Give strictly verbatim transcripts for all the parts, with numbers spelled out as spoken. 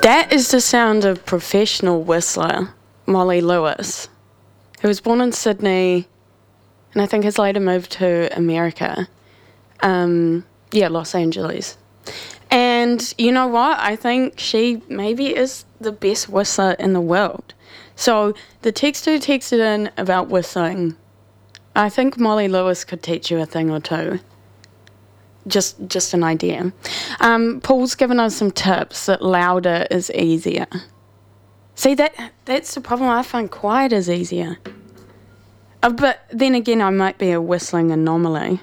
That is the sound of professional whistler Molly Lewis, who was born in Sydney and I think has later moved to America. Um, yeah, Los Angeles. And you know what? I think she maybe is the best whistler in the world. So the texter texted in about whistling. I think Molly Lewis could teach you a thing or two. Just just an idea. Um, Paul's given us some tips that louder is easier. See, that that's the problem. I find quiet is easier. Uh, but then again, I might be a whistling anomaly.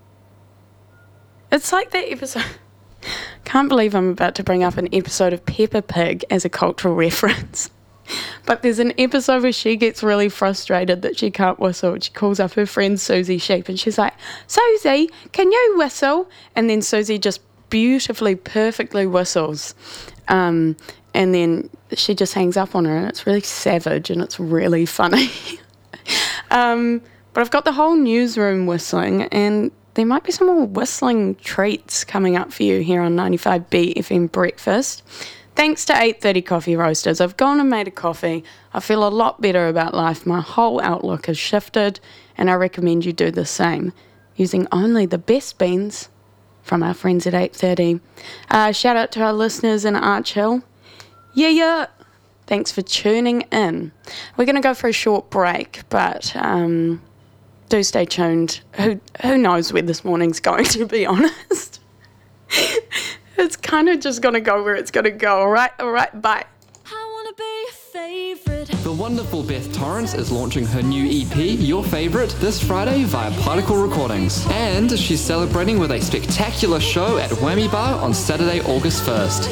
It's like that episode... Can't believe I'm about to bring up an episode of Peppa Pig as a cultural reference. But there's an episode where she gets really frustrated that she can't whistle. She calls up her friend Susie Sheep and she's like, Susie, can you whistle? And then Susie just beautifully, perfectly whistles. Um, and then she just hangs up on her and it's really savage and it's really funny. um, but I've got the whole newsroom whistling and there might be some more whistling treats coming up for you here on ninety-five B F M Breakfast. Thanks to eight thirty Coffee Roasters. I've gone and made a coffee. I feel a lot better about life. My whole outlook has shifted, and I recommend you do the same, using only the best beans from our friends at eight thirty. Uh, shout out to our listeners in Arch Hill. Yeah, yeah. Thanks for tuning in. We're going to go for a short break, but... Um, do stay tuned. Who who knows where this morning's going, to be honest. It's kind of just going to go where it's going to go. All right, all right, bye. I wanna be a favorite. The wonderful Beth Torrance is launching her new E P, Your Favourite, this Friday via Particle Recordings. And she's celebrating with a spectacular show at Whammy Bar on Saturday, August first.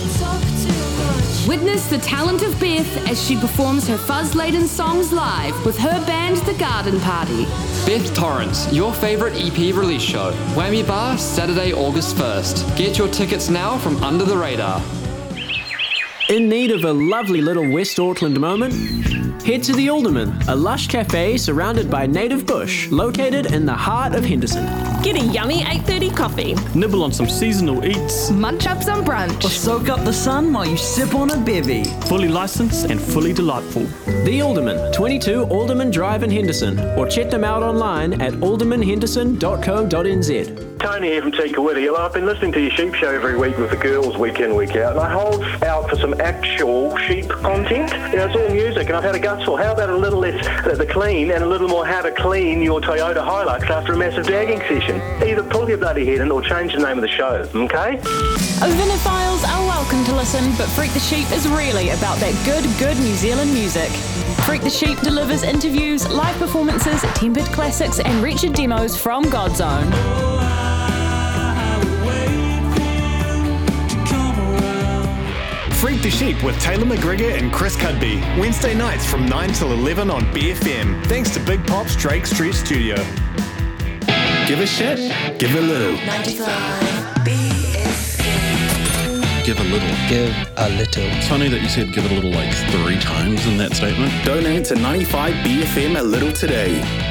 Witness the talent of Beth as she performs her fuzz-laden songs live with her band, The Garden Party. Beth Torrance, Your Favourite E P release show. Whammy Bar, Saturday, August first. Get your tickets now from Under the Radar. In need of a lovely little West Auckland moment? Head to the Alderman, a lush cafe surrounded by native bush, located in the heart of Henderson. Get a yummy eight thirty coffee. Nibble on some seasonal eats. Munch up some brunch. Or soak up the sun while you sip on a bevy. Fully licensed and fully delightful. The Alderman, twenty-two Alderman Drive in Henderson, or check them out online at alderman henderson dot co dot n z. Tony here from Tikawiti. Well, I've been listening to your sheep show every week with the girls, week in, week out, and I hold out for some actual sheep content. You know, it's all music, and I've had a gutful. How about a little less uh, the clean and a little more how to clean your Toyota Hilux after a massive dagging session? Either pull your bloody head in or change the name of the show, okay? Ovinophiles are welcome to listen, but Freak the Sheep is really about that good, good New Zealand music. Freak the Sheep delivers interviews, live performances, tempered classics, and wretched demos from Godzone. Freak the Sheep with Taylor McGregor and Chris Cudby. Wednesday nights from nine till eleven on B F M. Thanks to Big Pop's Drake Street Studio. Give a shit, give a little. ninety-five B F M. Give a little. Give a little. It's funny that you said give it a little like three times in that statement. Donate to ninety-five B F M a little today.